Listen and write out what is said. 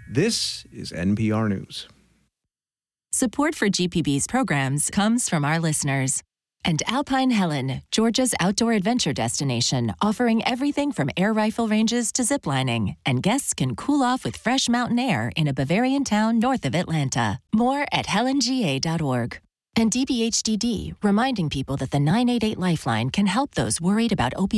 This is NPR News. Support for GPB's programs comes from our listeners. And Alpine Helen, Georgia's outdoor adventure destination, offering everything from air rifle ranges to ziplining. And guests can cool off with fresh mountain air in a Bavarian town north of Atlanta. More at helanga.org. And DBHDD, reminding people that the 988 Lifeline can help those worried about opioid